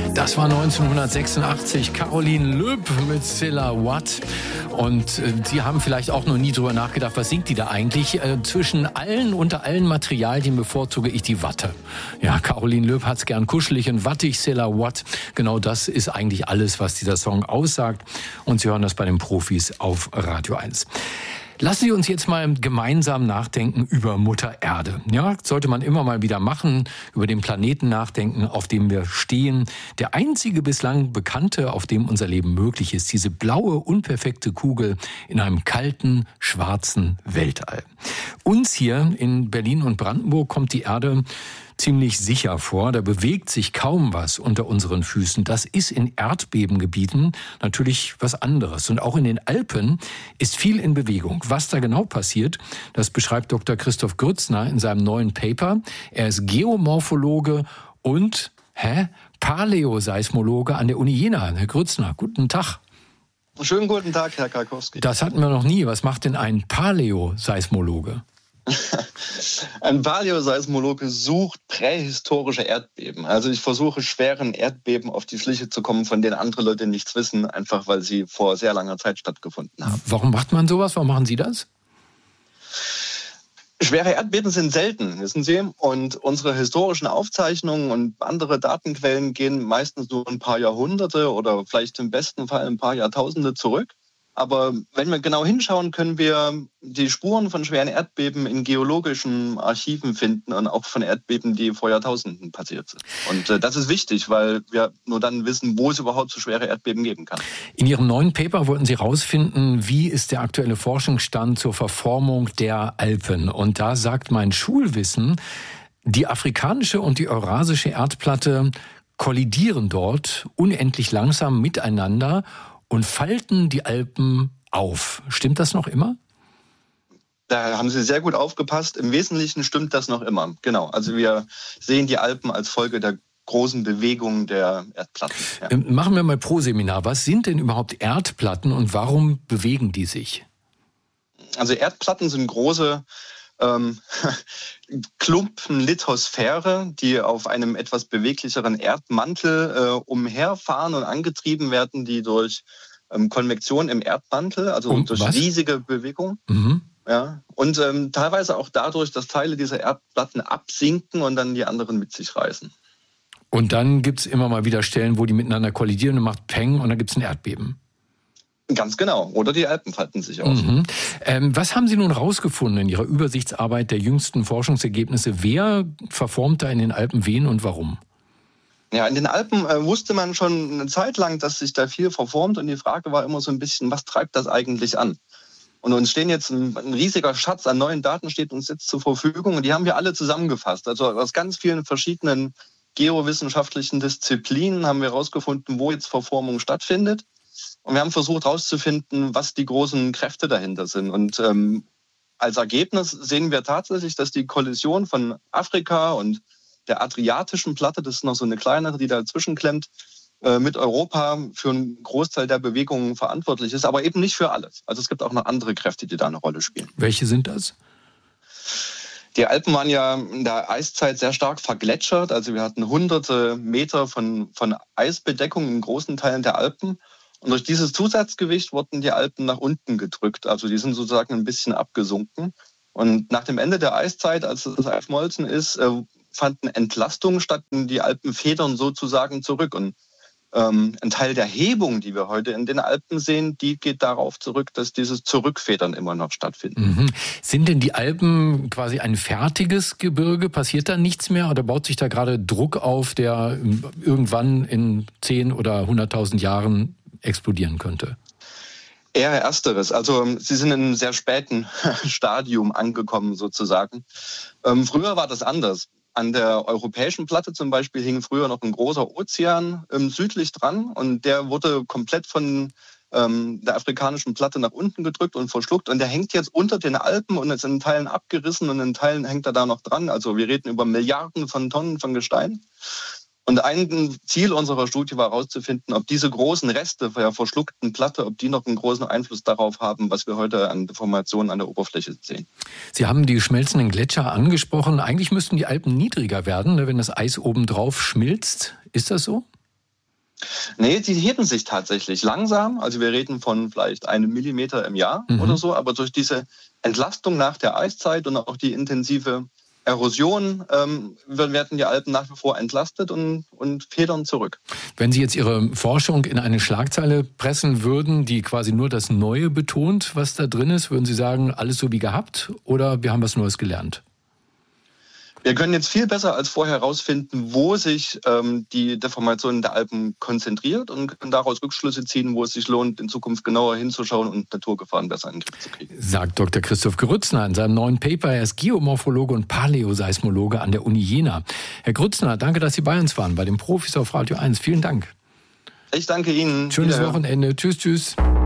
Das war 1986, Caroline Loeb mit Silhouette. Und Sie haben vielleicht auch noch nie drüber nachgedacht, was singt die da eigentlich? Unter allen Materialien bevorzuge ich die Watte. Ja, Caroline Loeb hat's gern kuschelig und wattig, Silhouette. Genau das ist eigentlich alles, was dieser Song aussagt. Und Sie hören das bei den Profis auf Radio 1. Lassen Sie uns jetzt mal gemeinsam nachdenken über Mutter Erde. Ja, sollte man immer mal wieder machen, über den Planeten nachdenken, auf dem wir stehen. Der einzige bislang bekannte, auf dem unser Leben möglich ist. Diese blaue, unperfekte Kugel in einem kalten, schwarzen Weltall. Uns hier in Berlin und Brandenburg kommt die Erde ziemlich sicher vor. Da bewegt sich kaum was unter unseren Füßen. Das ist in Erdbebengebieten natürlich was anderes. Und auch in den Alpen ist viel in Bewegung. Was da genau passiert, das beschreibt Dr. Christoph Grützner in seinem neuen Paper. Er ist Geomorphologe und Paläoseismologe an der Uni Jena. Herr Grützner, guten Tag. Schönen guten Tag, Herr Karkowski. Das hatten wir noch nie. Was macht denn ein Paläoseismologe? Ein Paläoseismologe sucht prähistorische Erdbeben. Also ich versuche, schweren Erdbeben auf die Schliche zu kommen, von denen andere Leute nichts wissen, einfach weil sie vor sehr langer Zeit stattgefunden haben. Warum macht man sowas? Warum machen Sie das? Schwere Erdbeben sind selten, wissen Sie. Und unsere historischen Aufzeichnungen und andere Datenquellen gehen meistens nur ein paar Jahrhunderte oder vielleicht im besten Fall ein paar Jahrtausende zurück. Aber wenn wir genau hinschauen, können wir die Spuren von schweren Erdbeben in geologischen Archiven finden und auch von Erdbeben, die vor Jahrtausenden passiert sind. Und das ist wichtig, weil wir nur dann wissen, wo es überhaupt so schwere Erdbeben geben kann. In Ihrem neuen Paper wollten Sie herausfinden, wie ist der aktuelle Forschungsstand zur Verformung der Alpen. Und da sagt mein Schulwissen, die afrikanische und die eurasische Erdplatte kollidieren dort unendlich langsam miteinander und falten die Alpen auf. Stimmt das noch immer? Da haben Sie sehr gut aufgepasst. Im Wesentlichen stimmt das noch immer. Genau. Also wir sehen die Alpen als Folge der großen Bewegung der Erdplatten. Ja. Machen wir mal pro Seminar. Was sind denn überhaupt Erdplatten und warum bewegen die sich? Also Erdplatten sind große Klumpen Lithosphäre, die auf einem etwas beweglicheren Erdmantel umherfahren und angetrieben werden, die durch Konvektion im Erdmantel, also durch riesige Bewegung. Mhm. Ja, und teilweise auch dadurch, dass Teile dieser Erdplatten absinken und dann die anderen mit sich reißen. Und dann gibt es immer mal wieder Stellen, wo die miteinander kollidieren und macht Peng und dann gibt es ein Erdbeben. Ganz genau. Oder die Alpen falten sich aus. Mhm. Was haben Sie nun rausgefunden in Ihrer Übersichtsarbeit der jüngsten Forschungsergebnisse? Wer verformt da in den Alpen wen und warum? Ja, in den Alpen wusste man schon eine Zeit lang, dass sich da viel verformt. Und die Frage war immer so ein bisschen, was treibt das eigentlich an? Und uns stehen jetzt ein riesiger Schatz an neuen Daten steht uns jetzt zur Verfügung. Und die haben wir alle zusammengefasst. Also aus ganz vielen verschiedenen geowissenschaftlichen Disziplinen haben wir herausgefunden, wo jetzt Verformung stattfindet. Und wir haben versucht herauszufinden, was die großen Kräfte dahinter sind. Und als Ergebnis sehen wir tatsächlich, dass die Kollision von Afrika und der adriatischen Platte, das ist noch so eine kleinere, die dazwischen klemmt, mit Europa für einen Großteil der Bewegungen verantwortlich ist, aber eben nicht für alles. Also es gibt auch noch andere Kräfte, die da eine Rolle spielen. Welche sind das? Die Alpen waren ja in der Eiszeit sehr stark vergletschert. Also wir hatten hunderte Meter von Eisbedeckung in großen Teilen der Alpen. Und durch dieses Zusatzgewicht wurden die Alpen nach unten gedrückt. Also die sind sozusagen ein bisschen abgesunken. Und nach dem Ende der Eiszeit, als das Eis geschmolzen ist, fanden Entlastungen statt und die Alpen federn sozusagen zurück. Und ein Teil der Hebung, die wir heute in den Alpen sehen, die geht darauf zurück, dass dieses Zurückfedern immer noch stattfindet. Mhm. Sind denn die Alpen quasi ein fertiges Gebirge? Passiert da nichts mehr oder baut sich da gerade Druck auf, der irgendwann in 10 oder 100.000 Jahren explodieren könnte? Eher Ersteres. Also sie sind in einem sehr späten Stadium angekommen sozusagen. Früher war das anders. An der europäischen Platte zum Beispiel hing früher noch ein großer Ozean südlich dran und der wurde komplett von der afrikanischen Platte nach unten gedrückt und verschluckt und der hängt jetzt unter den Alpen und ist in Teilen abgerissen und in Teilen hängt er da noch dran. Also wir reden über Milliarden von Tonnen von Gestein. Und ein Ziel unserer Studie war herauszufinden, ob diese großen Reste der verschluckten Platte, ob die noch einen großen Einfluss darauf haben, was wir heute an Deformationen an der Oberfläche sehen. Sie haben die schmelzenden Gletscher angesprochen. Eigentlich müssten die Alpen niedriger werden, wenn das Eis obendrauf schmilzt. Ist das so? Nee, die heben sich tatsächlich langsam. Also wir reden von vielleicht 1 Millimeter im Jahr oder so. Aber durch diese Entlastung nach der Eiszeit und auch die intensive Erosion werden die Alpen nach wie vor entlastet und federn zurück. Wenn Sie jetzt Ihre Forschung in eine Schlagzeile pressen würden, die quasi nur das Neue betont, was da drin ist, würden Sie sagen, alles so wie gehabt oder wir haben was Neues gelernt? Wir können jetzt viel besser als vorher herausfinden, wo sich die Deformation der Alpen konzentriert und können daraus Rückschlüsse ziehen, wo es sich lohnt, in Zukunft genauer hinzuschauen und Naturgefahren besser in den Griff zu kriegen. Sagt Dr. Christoph Grützner in seinem neuen Paper. Er ist Geomorphologe und Paläoseismologe an der Uni Jena. Herr Grützner, danke, dass Sie bei uns waren, bei den Profis auf Radio 1. Vielen Dank. Ich danke Ihnen. Schönes Wochenende. Tschüss, tschüss.